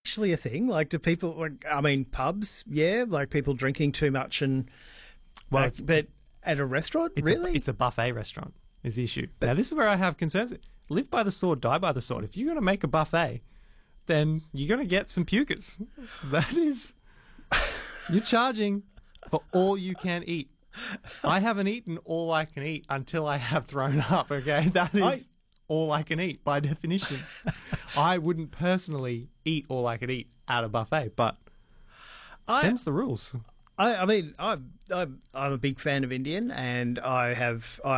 actually a thing? Like, do people, like, I mean, pubs, yeah, like people drinking too much and, Well, like, but at a restaurant, really? It's a buffet restaurant is the issue. Now, this is where I have concerns. Live by the sword, die by the sword. If you're going to make a buffet, then you're going to get some pukers. That is... You're charging for all you can eat. I haven't eaten all I can eat until I have thrown up, okay? That is all I can eat by definition. I wouldn't personally eat all I could eat at a buffet, but them's the rules. I mean, I'm a big fan of Indian, and I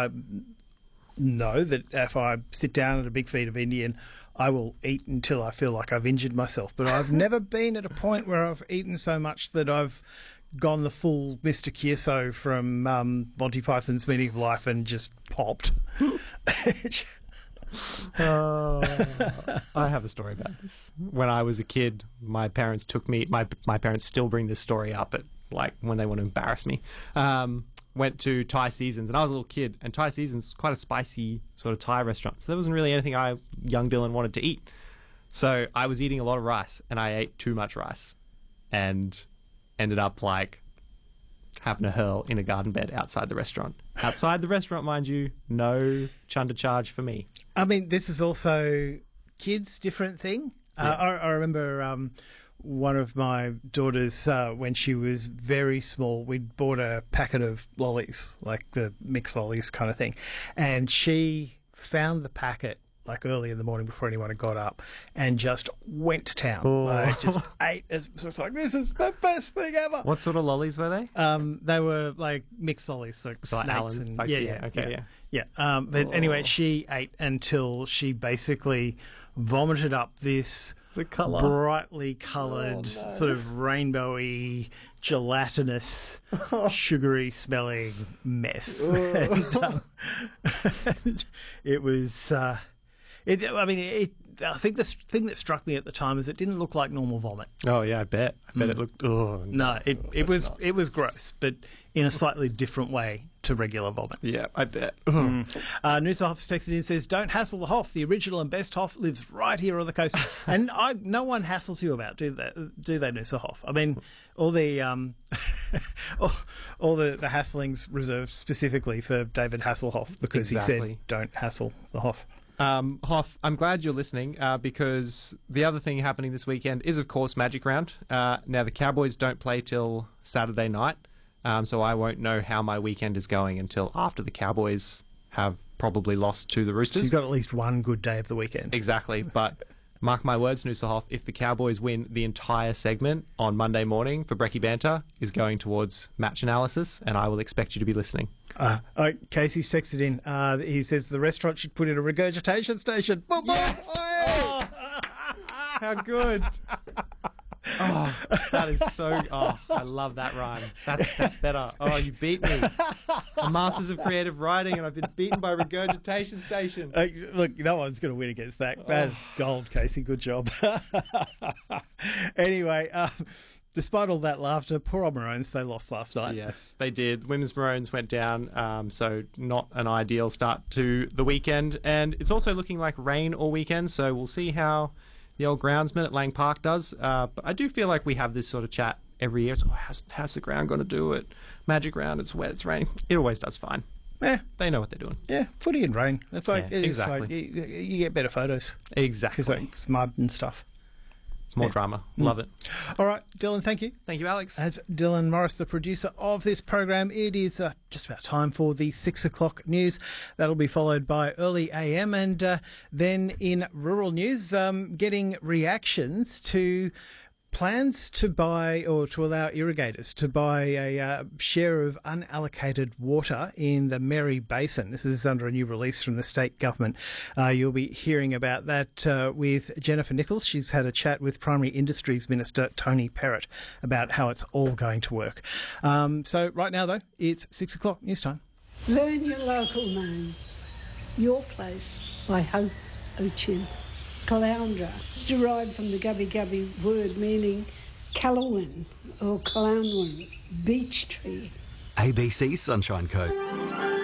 know that if I sit down at a big feed of Indian, I will eat until I feel like I've injured myself. But I've never been at a point where I've eaten so much that I've gone the full Mr. Kieso from Monty Python's Meaning of Life and just popped. I have a story about this. When I was a kid, my parents took me. My parents still bring this story up at like when they want to embarrass me. Went to Thai Seasons, and I was a little kid, and Thai Seasons was quite a spicy sort of Thai restaurant, so there wasn't really anything young Dylan wanted to eat. So I was eating a lot of rice, and I ate too much rice, and ended up like having a hurl in a garden bed outside the restaurant. Outside the restaurant, mind you, no chunder charge for me. I mean, this is also kids' different thing. Yeah. I remember one of my daughters, when she was very small, we'd bought a packet of lollies, like the mixed lollies kind of thing. And she found the packet like early in the morning before anyone had got up and just went to town. Just ate. It's like, this is the best thing ever. What sort of lollies were they? They were like mixed lollies, like So snakes Allen's, and basically. yeah. But anyway, she ate until she basically vomited up this The colour. brightly coloured, sort of rainbowy, gelatinous, sugary smelling mess. And it was. I think the thing that struck me at the time is it didn't look like normal vomit. Oh yeah, I bet it looked. Oh No, it was gross, but in a slightly different way to regular vomit. yeah, I bet. Noosa Hoff's texted in and says, "Don't hassle the Hoff. The original and best Hoff lives right here on the coast." And no one hassles you about, do they, Noosa Hoff? I mean, all the all the hassling's reserved specifically for David Hasselhoff because Exactly. he said, "Don't hassle the Hoff." Hoff, I'm glad you're listening because the other thing happening this weekend is, of course, Magic Round. Now, the Cowboys don't play till Saturday night, so I won't know how my weekend is going until after the Cowboys have probably lost to the Roosters. So you've got at least one good day of the weekend. Exactly, but mark my words, Noosa Hoff, if the Cowboys win, the entire segment on Monday morning for Brekkie Banter is going towards match analysis, and I will expect you to be listening. Casey's texted in. He says the restaurant should put in a regurgitation station. Yes! How good. Oh, that is so... Oh, I love that rhyme. That's better. Oh, you beat me. A Masters of Creative Writing, and I've been beaten by Regurgitation Station. Look, no one's going to win against that. That's gold, Casey. Good job. Anyway, despite all that laughter, poor old Maroons, they lost last night. Yes, they did. Women's Maroons went down, so not an ideal start to the weekend. And it's also looking like rain all weekend, so we'll see how the old groundsman at Lang Park does. But I do feel like we have this sort of chat every year. It's, how's the ground going to do it? Magic Round, it's wet, it's raining. It always does fine. Yeah, they know what they're doing. Yeah, footy and rain. It's like, Yeah, exactly. Like you get better photos. Exactly. Because like, it's mud and stuff. More drama. Love it. All right, Dylan, thank you. Thank you, Alex. As Dylan Morris, the producer of this program, it is just about time for the 6 o'clock news. That'll be followed by early AM, and then in rural news, getting reactions to plans to buy or to allow irrigators to buy a share of unallocated water in the Mary Basin. This is under a new release from the state government. You'll be hearing about that with Jennifer Nichols. She's had a chat with Primary Industries Minister Tony Perrott about how it's all going to work. So right now, though, it's 6 o'clock news time. Learn your local name. Your Place by Hope Ochin. Caloundra. It's derived from the Gubbi Gubbi word meaning Calowin or Caloundwin, beech tree. ABC Sunshine Coast.